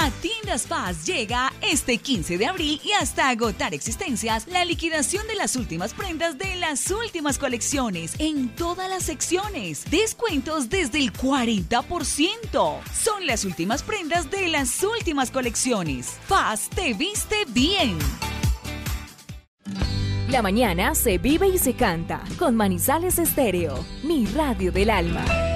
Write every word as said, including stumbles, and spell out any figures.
A Tiendas Paz llega este quince de abril y hasta agotar existencias la liquidación de las últimas prendas de las últimas colecciones en todas las secciones. Descuentos desde el cuarenta por ciento. Son las últimas prendas de las últimas colecciones. Paz te viste bien. La mañana se vive y se canta con Manizales Estéreo, mi radio del alma.